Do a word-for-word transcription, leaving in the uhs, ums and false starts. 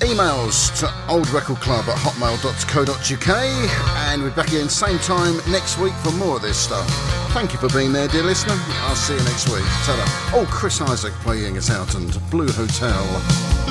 Emails to oldrecordclub at hotmail dot co dot uk, and we're back again same time next week for more of this stuff. Thank you for being there, dear listener. I'll see you next week. Ta-da. Oh, Chris Isaac playing us out and Blue Hotel.